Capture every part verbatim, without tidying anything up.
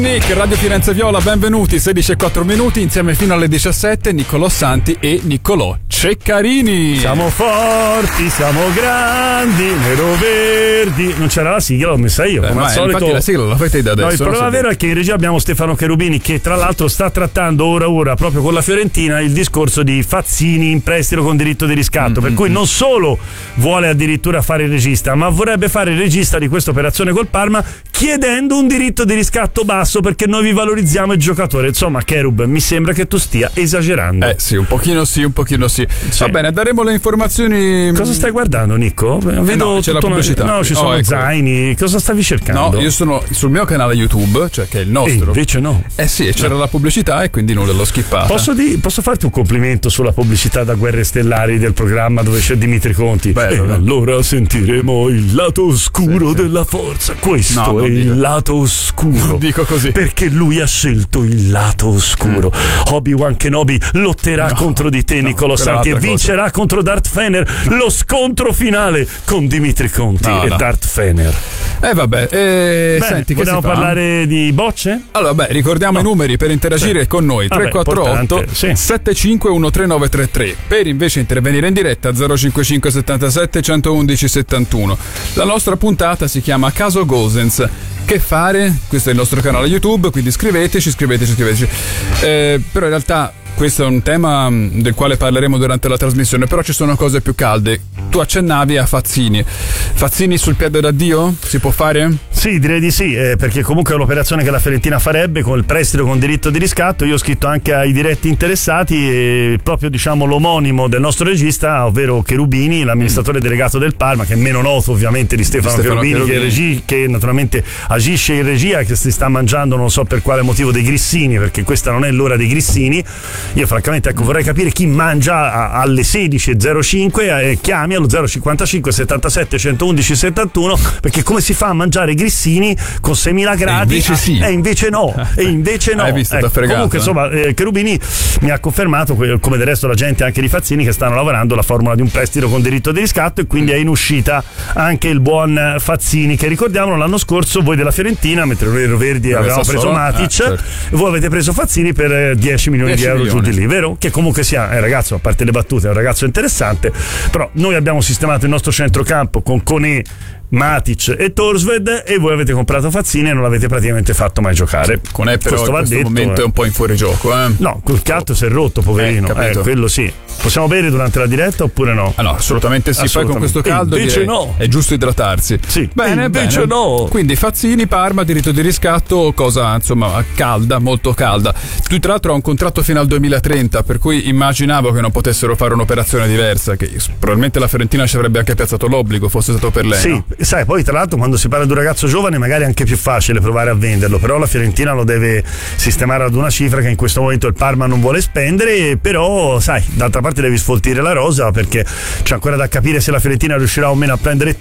Nick, Radio Firenze Viola, benvenuti, sedici e quattro minuti, insieme fino alle diciassette, Niccolò Santi e Niccolò Ceccarini. Siamo forti, siamo grandi, nero-verdi. Non c'era la sigla, l'ho messa io, eh, come ma al solito. Infatti la sigla la fate da adesso. No, il problema vero è che in regia abbiamo Stefano Cherubini, che tra l'altro sta trattando ora ora proprio con la Fiorentina il discorso di Fazzini in prestito con diritto di riscatto, mm-hmm. per cui non solo vuole addirittura fare il regista, ma vorrebbe fare il regista di questa operazione col Parma chiedendo un diritto di riscatto basso, perché noi vi valorizziamo il giocatore. Insomma, Cherub, mi sembra che tu stia esagerando. Eh sì, un pochino sì, un pochino sì. Sì. Va bene, daremo le informazioni. Cosa stai guardando, Nico? Vedo eh no, c'è la pubblicità. Una... No, ci sono oh, ecco. zaini. Cosa stavi cercando? No, io sono sul mio canale YouTube, cioè che è il nostro. E invece no. Eh sì, c'era no. la pubblicità e quindi non l'ho skippata. Posso, di... Posso farti un complimento sulla pubblicità da Guerre Stellari del programma dove c'è Dimitri Conti? Bello, e bello. Allora sentiremo il lato oscuro sì, della forza. Questo no, è il lato oscuro. Non dico così. Perché lui ha scelto il lato oscuro. Mm. Obi-Wan Kenobi lotterà no, contro di te, no, Niccolò Santi, e vincerà cosa. contro Darth Fener. No. Lo scontro finale con Dimitri Conti no, e no. Darth Fener. Eh vabbè, eh, Bene, senti, vogliamo che si parlare fa? di bocce? Allora, beh, ricordiamo no. i numeri per interagire sì. con noi: tre quattro otto sì. sette cinque uno tre nove tre tre. Per invece intervenire in diretta zero cinquantacinque settantasette centoudici settantuno. La nostra puntata si chiama Caso Gosens. Che fare? Questo è il nostro canale YouTube, quindi scriveteci, scriveteci, scriveteci. Eh, però in realtà questo è un tema del quale parleremo durante la trasmissione, però ci sono cose più calde. Tu accennavi a Fazzini. Fazzini sul piede d'addio? Si può fare? Sì, direi di sì, eh, perché comunque è un'operazione che la Fiorentina farebbe con il prestito con diritto di riscatto. Io ho scritto anche ai diretti interessati e proprio diciamo l'omonimo del nostro regista, ovvero Cherubini, l'amministratore mm. delegato del Parma, che è meno noto ovviamente di Stefano, di Stefano Cherubini, Cherubini. Che, regi- che naturalmente agisce in regia, che si sta mangiando non so per quale motivo dei grissini, perché questa non è l'ora dei grissini. Io francamente ecco vorrei capire chi mangia a, alle sedici e zero cinque e eh, chiami allo zero cinquantacinque settantasette centoudici settantuno, perché come si fa a mangiare grissini con seimila gradi? E invece sì. E invece no, e invece no. Hai visto, ecco, fregato, comunque eh? insomma eh, Cherubini mi ha confermato, come del resto la gente anche di Fazzini, che stanno lavorando la formula di un prestito con diritto di riscatto, e quindi mm. è in uscita anche il buon Fazzini, che ricordiamolo l'anno scorso voi della Fiorentina, mentre noi Verdi avevamo preso solo? Matic, ah, certo. voi avete preso Fazzini per dieci milioni di euro giù di lì, vero? Che comunque sia un ragazzo, a parte le battute, è un ragazzo interessante, però noi abbiamo sistemato il nostro centrocampo con Koné, Matic e Torsved, e voi avete comprato Fazzini e non l'avete praticamente fatto mai giocare. Con è però questo in questo detto, momento eh. è un po' in fuorigioco, eh? No, col catto si è rotto, poverino, eh, eh, quello sì. Possiamo bere durante la diretta oppure no? Ah, no, assolutamente sì. Assolutamente. Poi con questo caldo invece no. è giusto idratarsi. Sì. Bene, invece bene. no. Quindi Fazzini, Parma, diritto di riscatto, cosa insomma calda, molto calda. Tu tra l'altro ha un contratto fino al duemilatrenta, per cui immaginavo che non potessero fare un'operazione diversa, che probabilmente la Fiorentina ci avrebbe anche piazzato l'obbligo, fosse stato per lei. Sì, no? sai, poi tra l'altro quando si parla di un ragazzo giovane magari è anche più facile provare a venderlo, però la Fiorentina lo deve sistemare ad una cifra che in questo momento il Parma non vuole spendere, però sai, d'altra parte devi sfoltire la rosa, perché c'è ancora da capire se la Fiorentina riuscirà o meno a prendere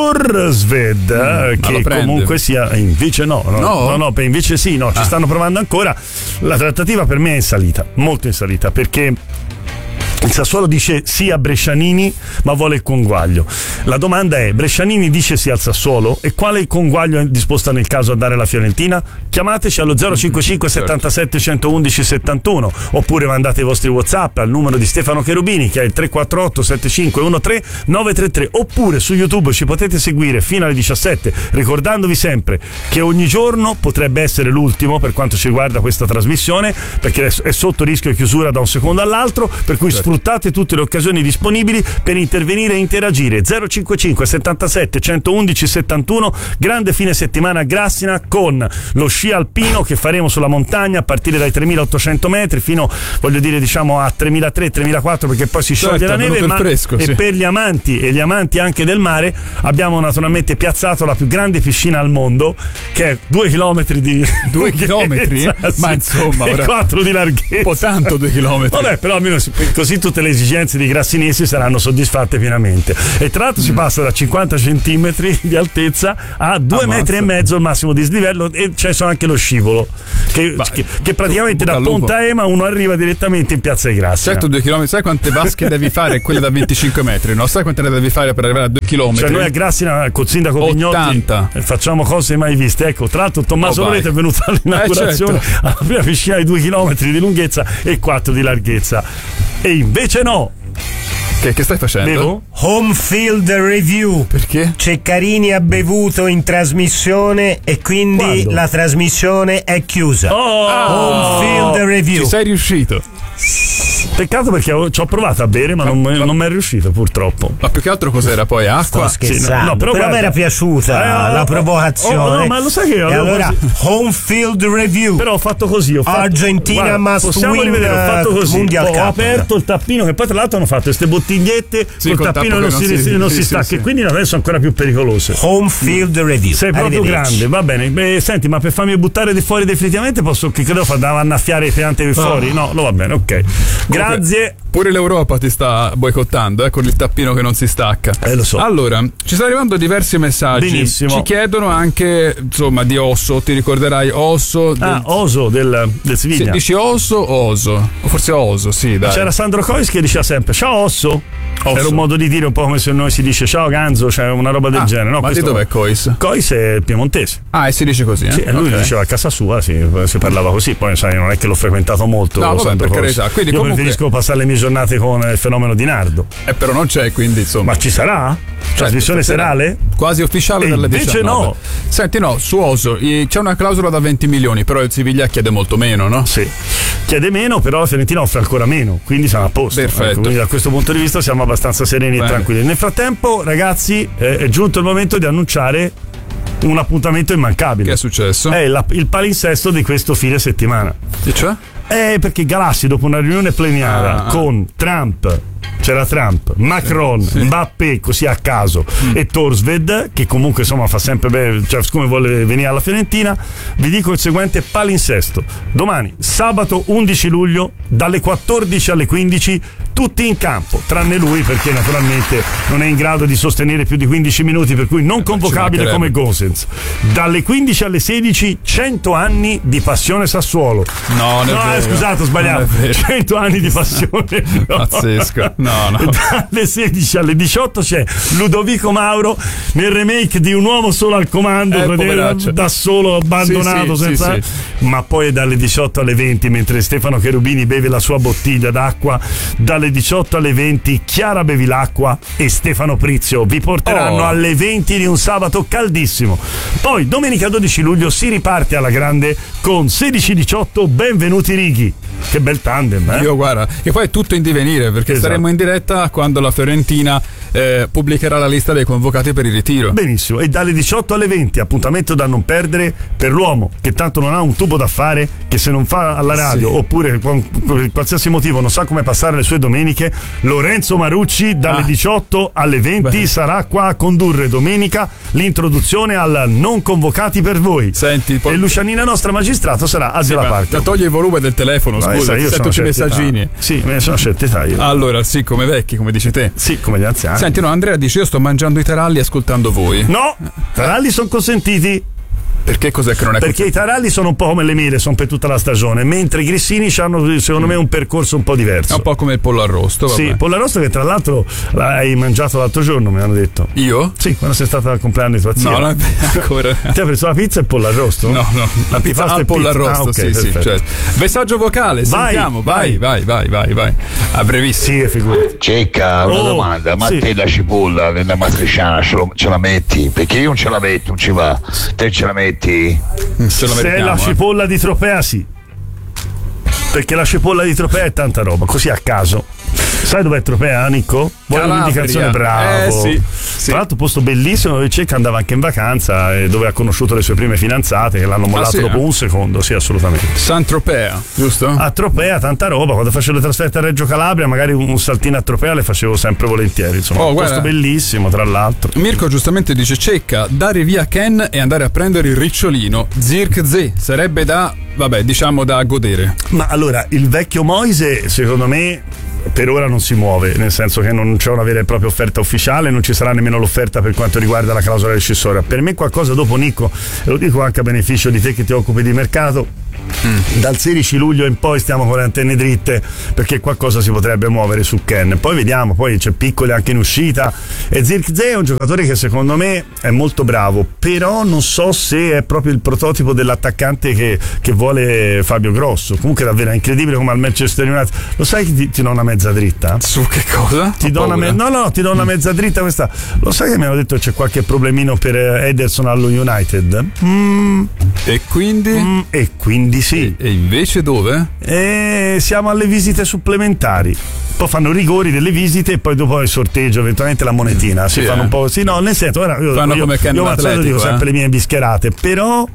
Torsved, mm, che comunque sia, invece no, no, no, no, no invece sì, no, ci ah. stanno provando ancora. La trattativa per me è in salita, molto in salita, perché il Sassuolo dice sì a Brescianini ma vuole il conguaglio. La domanda è: Brescianini dice sì al Sassuolo, e quale conguaglio è disposta nel caso a dare la Fiorentina? Chiamateci allo zero cinquantacinque settantasette centoudici settantuno, oppure mandate i vostri WhatsApp al numero di Stefano Cherubini, che è il tre quattro otto sette cinque uno tre nove tre tre, oppure su YouTube ci potete seguire fino alle diciassette, ricordandovi sempre che ogni giorno potrebbe essere l'ultimo per quanto ci riguarda questa trasmissione, perché è sotto rischio di chiusura da un secondo all'altro, per cui sfruttate tutte le occasioni disponibili per intervenire e interagire. Zero cinquantacinque settantasette centoudici settantuno. Grande fine settimana a Grassina con lo sci alpino che faremo sulla montagna a partire dai tremilaottocento metri fino, voglio dire, diciamo a tremilatrecento tremilaquattrocento, perché poi si scioglie certo, la neve, ma fresco, e sì. per gli amanti e gli amanti anche del mare abbiamo naturalmente piazzato la più grande piscina al mondo, che è due chilometri di due chilometri? Sì, ma insomma e ora... quattro di larghezza, un po' tanto due chilometri. Vabbè, però almeno così così tutte le esigenze di Grassinesi saranno soddisfatte pienamente. E tra l'altro mm. si passa da cinquanta centimetri di altezza a due Ammazza. metri e mezzo al massimo di slivello, e c'è anche lo scivolo che, bah, che, che praticamente da Ponta Ema uno arriva direttamente in Piazza di Grassina. Certo, due chilometri, sai quante vasche devi fare? Quelle da venticinque metri, no? Sai quante ne devi fare per arrivare a due chilometri? Cioè noi a Grassina col sindaco Pignotti facciamo cose mai viste. Ecco, tra l'altro Tommaso oh, Loreto è venuto all'inaugurazione eh, certo. alla prima piscina di due chilometri di lunghezza e quattro di larghezza. E invece no. Che, che stai facendo? Bevo? Home field review. Perché? Ceccarini ha bevuto in trasmissione e quindi Quando? la trasmissione è chiusa. Oh, Home field review. Ci sei riuscito? Peccato perché ho, ci ho provato a bere, ma non, ma, non mi è riuscito purtroppo. Ma più che altro cos'era poi? Acqua? Sto scherzando, sì, no, no, però, però mi era piaciuta eh, la provocazione. Oh, no, ma lo sai che io e allora home field review. Però ho fatto così, ho fatto, Argentina guarda, must win rivedere, ho fatto così. Mondial Ho Cup. aperto il tappino, che poi tra l'altro hanno fatto queste bottigliette sì, col tappino non, non si, si, non sì, si stacca, sì, e quindi adesso è ancora più pericoloso. Home field review. Sei proprio grande, va bene. Beh, senti, ma per farmi buttare di fuori definitivamente posso, che credo andava a annaffiare le piante di fuori? No, no, va bene, ok. Grazie. Pure l'Europa ti sta boicottando, eh, con il tappino che non si stacca. Eh, lo so. Allora, ci stanno arrivando diversi messaggi. Benissimo. Ci chiedono anche, insomma, di Osso. Ti ricorderai Osso? Del... Ah, Oso del, del Siviglia. Sì, dici Osso o Oso? O forse Oso, sì, dai. C'era Sandro Cois che diceva sempre ciao Osso. Osso. Era un modo di dire un po' come se noi si dice ciao Ganzo, cioè una roba del ah, genere. No, ma di dov'è Cois? Cois è piemontese. Ah, e si dice così, eh? Sì, e lui okay. diceva a casa sua, sì, si parlava così. Poi sai, non è che l'ho frequentato molto. No, vabbè, per carità. Quindi io comunque... preferisco passare le mie giornate con il fenomeno di Nardo. Eh, però non c'è, quindi insomma. Ma ci sarà? Trasmissione cioè, serale? Quasi ufficiale e dalle invece diciannove. No. Senti, no, su Oso c'è una clausola da venti milioni, però il Siviglia chiede molto meno, no? Sì, chiede meno, però la Fiorentina offre ancora meno, quindi siamo a posto. Perfetto. Ecco, quindi da questo punto di vista siamo abbastanza sereni Bene. e tranquilli. Nel frattempo, ragazzi, eh, è giunto il momento di annunciare un appuntamento immancabile. Che è successo? È la, il palinsesto di questo fine settimana. E cioè? È perché Galassi, dopo una riunione pleniale ah, con Trump, c'era Trump, Macron, sì. Mbappé, così a caso, mm. e Torsved, che comunque insomma fa sempre bene, cioè siccome vuole venire alla Fiorentina, vi dico il seguente palinsesto. Domani, sabato undici luglio, dalle quattordici alle quindici, tutti in campo, tranne lui perché naturalmente non è in grado di sostenere più di quindici minuti, per cui non convocabile come Gosens. Dalle quindici alle sedici, cento anni di passione Sassuolo. No, non no è eh, scusate, ho sbagliato. cento anni di passione. No. Pazzesco. No, no. Dalle sedici alle diciotto c'è Ludovico Mauro nel remake di Un uomo solo al comando, eh, da solo abbandonato, sì, sì, senza... sì, sì. Ma poi dalle diciotto alle venti, mentre Stefano Cherubini beve la sua bottiglia d'acqua, dalle diciotto alle venti Chiara Bevilacqua e Stefano Prizio vi porteranno oh. alle venti di un sabato caldissimo. Poi domenica dodici luglio si riparte alla grande con sedici diciotto Benvenuti Righi. Che bel tandem, eh? Io guarda, e poi è tutto in divenire, perché esatto. saremo in diretta quando la Fiorentina eh, pubblicherà la lista dei convocati per il ritiro. Benissimo, e dalle diciotto alle venti appuntamento da non perdere per l'uomo che tanto non ha un tubo da fare, che se non fa alla radio sì. oppure per qualsiasi motivo non sa come passare le sue domeniche. Lorenzo Marucci dalle ah. diciotto alle venti Beh. sarà qua a condurre domenica l'introduzione al Non convocati per voi. Senti, poi... e Lucianina nostra magistrato sarà a Zela sì, Park. Togli il volume del telefono, no, scusa, io tutti i messaggini. Età. Sì, me ne sono scelte età io. Allora, sì, come vecchi, come dici te. Sì, come gli anziani. Senti, no, Andrea dice: io sto mangiando i taralli ascoltando voi. No, taralli sono consentiti. Perché cos'è che non è Perché così? i taralli sono un po' come le mele, sono per tutta la stagione, mentre i grissini hanno secondo mm. me un percorso un po' diverso. È un po' come il pollo arrosto. Sì, il pollo arrosto che tra l'altro l'hai mangiato l'altro giorno, mi hanno detto. Io? Sì, quando sei stata al compleanno di tua zia. No, non è ancora. Ti hai preso la pizza e il pollo arrosto? No, no, la pizza al pollo arrosto, ah, okay, sì, sì, certo. Messaggio vocale, vai, sentiamo, vai, vai, vai, vai, vai. A brevissimo. Sì, figurati. Cecca, una oh, domanda, ma sì. te la cipolla nella matriciana ce, lo, ce la metti? Perché io non ce la metto, non ci va. Te ce la metti? Se è la cipolla eh. di Tropea, sì. Perché la cipolla di Tropea è tanta roba, così a caso. Sai dov'è Tropea, Nico? Vuoi un'indicazione? Bravo. Eh, sì, sì. Tra l'altro posto bellissimo dove Cecca andava anche in vacanza e dove ha conosciuto le sue prime fidanzate che l'hanno mollato ah, sì, dopo eh? un secondo, sì, assolutamente. San Tropea, giusto? A Tropea tanta roba, quando facevo le trasferte a Reggio Calabria magari un, un saltino a Tropea le facevo sempre volentieri, insomma. Oh, un guarda, posto bellissimo, tra l'altro. Mirko giustamente dice: Cecca, dare via Ken e andare a prendere il ricciolino. Zirk Z sarebbe da vabbè, diciamo da godere. Ma allora, il vecchio Moise, secondo me, per ora non si muove, nel senso che non c'è una vera e propria offerta ufficiale, non ci sarà nemmeno l'offerta per quanto riguarda la clausola rescissoria. Per me qualcosa dopo, Nico, e lo dico anche a beneficio di te che ti occupi di mercato, Mm. dal sedici luglio in poi stiamo con le antenne dritte, perché qualcosa si potrebbe muovere su Ken. Poi vediamo, poi c'è Piccoli anche in uscita, e Zirkzee è un giocatore che secondo me è molto bravo, però non so se è proprio il prototipo dell'attaccante che, che vuole Fabio Grosso. Comunque davvero è incredibile come al Manchester United. Lo sai che ti, ti do una mezza dritta? Su che cosa? Ti do una me- no no ti do una mezza dritta questa. Lo sai che mi hanno detto che c'è qualche problemino per Ederson allo United? Mm. E quindi? Mm, e quindi sì. E, e invece dove? E siamo alle visite supplementari. Poi fanno rigori delle visite e poi dopo il sorteggio, eventualmente la monetina. Si sì, fanno eh. un po'. Sì, no, nel senso, ora io, fanno io, come io, io Mazzotto dico eh? sempre le mie bischerate, però.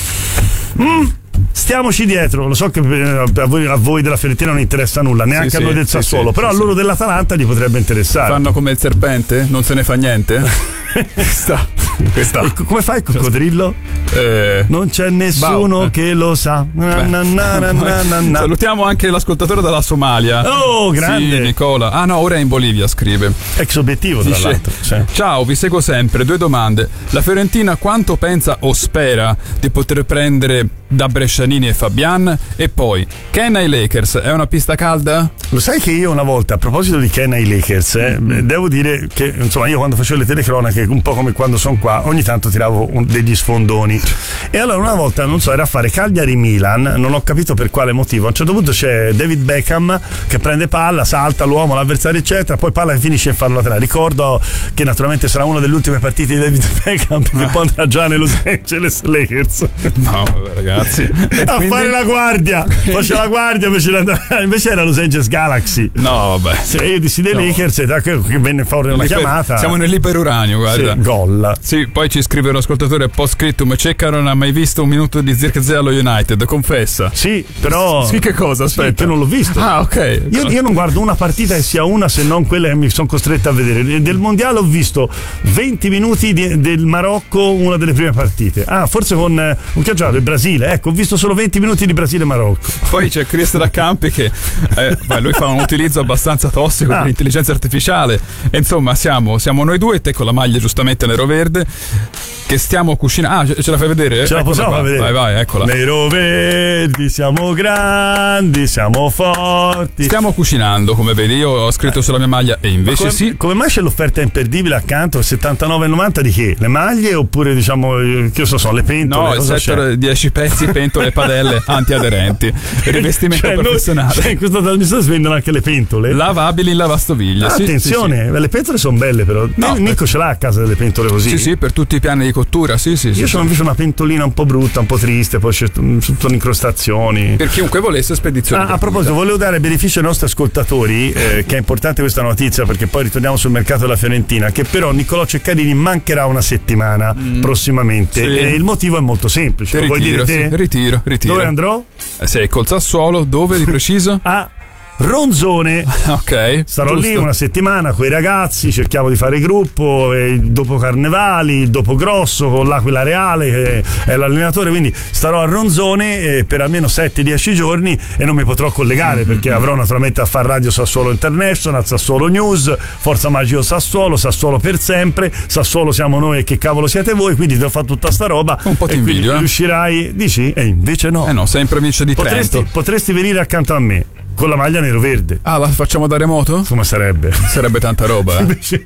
Mm, stiamoci dietro. Lo so che a voi, a voi della Fiorentina non interessa nulla, neanche sì, a noi sì, del Sassuolo, sì, però sì, a loro sì. dell'Atalanta gli potrebbe interessare. Fanno come il serpente? Non se ne fa niente? Questa, questa. E come fai il coccodrillo? Eh, non c'è nessuno Bao, eh. che lo sa. Na, na, na, na, na, na. Salutiamo anche l'ascoltatore dalla Somalia. Oh, grande! Sì, Nicola. Ah no, ora è in Bolivia, scrive. Ex obiettivo, tra Dice, l'altro. Sì. Ciao, vi seguo sempre. Due domande. La Fiorentina quanto pensa o spera di poter prendere da Brescianini e Fabian? E poi, Ken ai Lakers è una pista calda? Lo sai che io una volta, a proposito di Ken ai Lakers, eh, mm. devo dire che insomma io quando facevo le telecronache, un po' come quando sono qua, ogni tanto tiravo un, degli sfondoni. E allora una volta, non so, era a fare Cagliari-Milan, non ho capito per quale motivo. A un certo punto c'è David Beckham che prende palla, salta l'uomo, l'avversario eccetera, poi palla che finisce in fallo laterale. Ricordo che naturalmente sarà una delle ultime partite di David Beckham, perché poi andrà già nei Los Angeles Lakers. No, vabbè, ragazzi. E a quindi? fare la guardia, faceva la guardia invece, invece era Los Angeles Galaxy. No, vabbè. Se io dissi dei no. Lakers, che venne fuori una L'iper, chiamata. Siamo nell'iperuranio, guarda. Sì, gol. Sì, poi ci scrive un ascoltatore post scriptum: Cecca non ha mai visto un minuto di Zirkzee allo United, confessa. Sì, però. Sì, che cosa? Aspetta. Sì, che non l'ho visto. Ah, ok. Io, io non guardo una partita che sia una, se non quelle che mi sono costretto a vedere. Del mondiale ho visto venti minuti di, del Marocco, una delle prime partite. Ah, forse con eh, un che ha giocato il Brasile. Ecco, ho visto solo venti minuti di Brasile-Marocco. Poi c'è Chris da Campi che eh, beh, lui fa un utilizzo abbastanza tossico ah. dell'intelligenza artificiale. E insomma, siamo, siamo noi due, te con la maglia giustamente nero-verde, che stiamo cucinando. Ah, ce la fai vedere? Ce la eccola possiamo qua. vedere. Vai, vai, eccola. Nero-verdi, siamo grandi, siamo forti. Stiamo cucinando, come vedi. Io ho scritto sulla mia maglia e invece come, sì. Come mai c'è l'offerta imperdibile accanto? settantanove e novanta di che? Le maglie oppure diciamo, che io so, sono le pentole? No, il set dieci pezzi, pentole e padelle antiaderenti. Rivestimento cioè, professionale. Cioè, in questa trasmissione si vendono anche le pentole. Lavabili in lavastoviglie. Ah, sì, attenzione, sì, sì. Le pentole sono belle però. No, Nico per... ce l'ha a casa delle pentole così? Sì, sì, per tutti i piani di cottura, sì, sì. Io sì, sono sì. invece una pentolina un po' brutta, un po' triste, poi c'è sono incrostazioni. Per chiunque volesse spedizione. Ah, a proposito, volevo dare beneficio ai nostri ascoltatori, eh, che è importante questa notizia perché poi ritorniamo sul mercato della Fiorentina, che però Niccolò Ceccarini mancherà una settimana mm. prossimamente sì. E il motivo è molto semplice. Te Vuoi ritiro, dire te? Sì, ritiro, ritiro. Dove andrò? Sei col Sassuolo, dove di preciso? Ah, Ronzone. Ok. Starò giusto. lì una settimana con i ragazzi, cerchiamo di fare gruppo, e dopo Carnevali, dopo Grosso con l'Aquila Reale che è l'allenatore, quindi starò a Ronzone per almeno sette dieci giorni e non mi potrò collegare mm-hmm. perché avrò naturalmente a fare Radio Sassuolo International, Sassuolo News, Forza Magico Sassuolo, Sassuolo per sempre, Sassuolo siamo noi e che cavolo siete voi, quindi ti ho fatto tutta sta roba. Un po' ti e invidio, eh? Riuscirai, dici? E invece no. Eh no, sei in provincia di potresti, Trento. Potresti venire accanto a me con la maglia nero-verde. Ah, la facciamo da remoto? Come sarebbe? Sarebbe tanta roba. Eh? Invece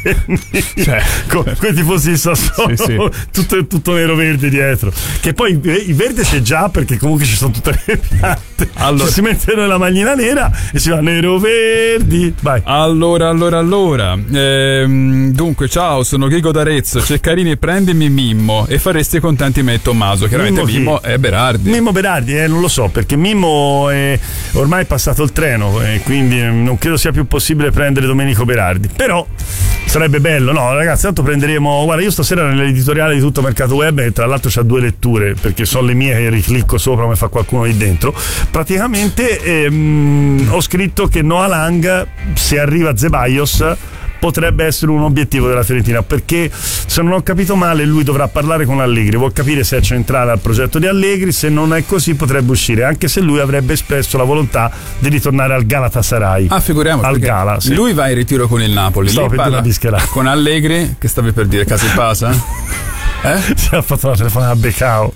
cioè, come ti fossi il Sassuolo, sì, sì. Tutto, tutto nero-verde dietro. Che poi il verde c'è già perché comunque ci sono tutte le piante. Allora ci si mettono la maglina nera e si va nero-verdi. Vai. Allora, allora, allora. Ehm, dunque, ciao, sono Ghigo d'Arezzo. Ceccarini, prendimi Mimmo e faresti contenti me e Tommaso. Chiaramente Mimmo, Mimmo è Berardi. Mimmo Berardi, eh, non lo so, perché Mimmo è ormai passato il treno e quindi non credo sia più possibile prendere Domenico Berardi, però sarebbe bello. No ragazzi, tanto prenderemo, guarda, io stasera nell'editoriale di Tutto Mercato Web, che tra l'altro c'ha due letture perché sono le mie che riclicco sopra come fa qualcuno lì dentro, praticamente ehm, ho scritto che Noah Lang, se arriva Zeballos, potrebbe essere un obiettivo della Fiorentina, perché se non ho capito male lui dovrà parlare con Allegri, vuol capire se è centrale al progetto di Allegri, se non è così potrebbe uscire, anche se lui avrebbe espresso la volontà di ritornare al Galatasaray. Ah, figuriamoci, al Gala, sì. Lui va in ritiro con il Napoli, Stavo lì per parla dire una con Allegri, che stavi per dire, Casa in Pasa? Eh? Si è fatto la telefonata a Becao.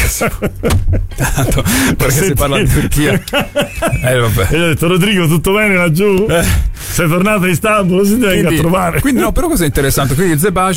Tanto perché si parla di Turchia. Eh, vabbè. E gli ho detto: Rodrigo, tutto bene laggiù? Eh. Sei tornato a Istanbul? Si ti venga a trovare. Quindi no, però cosa interessante, quindi Zebaj